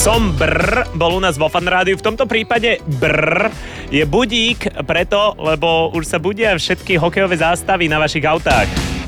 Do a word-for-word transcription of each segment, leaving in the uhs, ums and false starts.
Som brr, bol u nás vo Fan Rádiu. V tomto prípade brr je budík preto, lebo už sa budia všetky hokejové zástavy na vašich autách.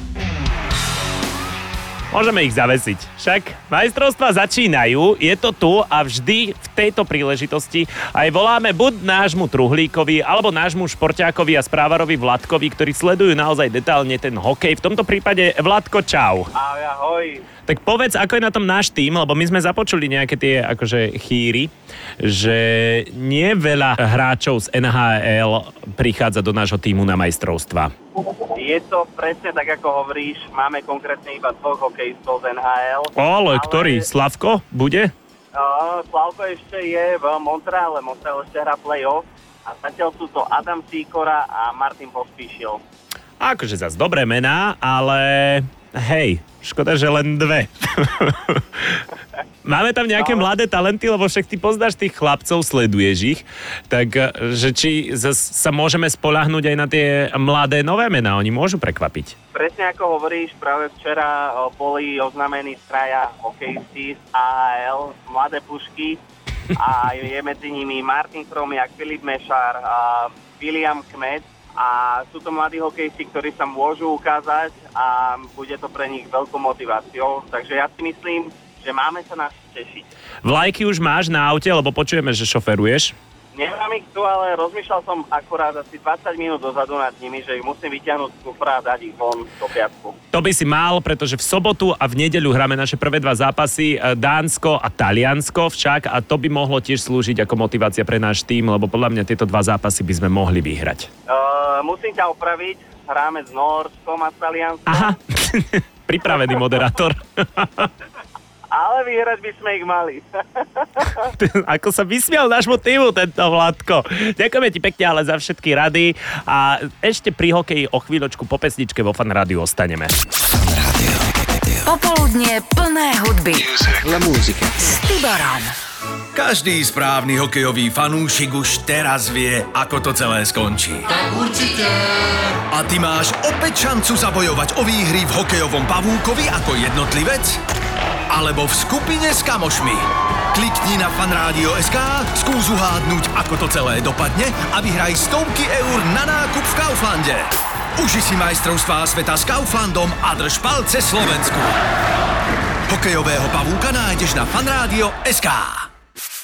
Môžeme ich zavesiť. Však majstrovstvá začínajú, je to tu a vždy v tejto príležitosti aj voláme buď nášmu Truhlíkovi, alebo nášmu šporťákovi a správarovi Vladkovi, ktorí sledujú naozaj detálne ten hokej. V tomto prípade Vladko, čau. Ahoj, ahoj. Tak povedz, ako je na tom náš tím, lebo my sme započuli nejaké tie akože chýry, že nie veľa hráčov z en há el prichádza do nášho tímu na majstrovstva. Je to presne tak, ako hovoríš. Máme konkrétne iba dvoch hokejistov z en há el. O, ale, ale... ktorý? Slavko bude? Uh, Slavko ešte je v Montreale. Montreal ešte hrá play-off. A zatiaľ sú to Adam Sýkora a Martin Pospíšil. Akože zas dobré mená, ale hej, škoda, že len dve. Máme tam nejaké no. mladé talenty, lebo však ty poznáš tých chlapcov, sleduješ ich, tak že či zas sa môžeme spoľahnúť aj na tie mladé nové mená, oni môžu prekvapiť. Presne ako hovoríš, práve včera boli oznamení traja hokejisti z á há el, mladé pušky, a je medzi nimi Martin Chromiak, Filip Mešár a William Kmet. A sú to mladí hokejisti, ktorí sa môžu ukázať a bude to pre nich veľkou motiváciou. Takže ja si myslím, že máme sa na čo tešiť. Vlajky už máš na aute, lebo počujeme, že šoferuješ? Nemám ich tu, ale rozmýšľal som akurát asi dvadsať minút dozadu nad nimi, že ich musím vyťahnuť z kufra a dať ich von do piatku. To by si mal, pretože v sobotu a v nedeľu hráme naše prvé dva zápasy, Dánsko a Taliansko však, a to by mohlo tiež slúžiť ako motivácia pre náš tím, lebo podľa mňa tieto dva zápasy by sme mohli vyhrať. Uh, musím ťa opraviť, hráme s Norskom a s Talianskom. Aha, pripravený moderátor. Ale vyhrať by sme ich mali. Ako sa vysmial nášmu týmu tento Vládko. Ďakujeme ti pekne ale za všetky rady a ešte pri hokeji o chvíľočku po pesničke vo Fan Rádiu ostaneme. Popoludnie plné hudby. La muzika. S Tiborom. Každý správny hokejový fanúšik už teraz vie, ako to celé skončí. Tak určite. A ty máš opäť šancu zabojovať o výhry v hokejovom pavúkovi ako jednotlivec alebo v skupine s kamošmi. Klikni na fanradio bodka es ká, skús uhádnuť, ako to celé dopadne a vyhraj stovky eur na nákup v Kauflande. Uži si majstrovstvá sveta s Kauflandom a drž palce Slovensku. Hokejového pavúka nájdeš na fanradio bodka es ká.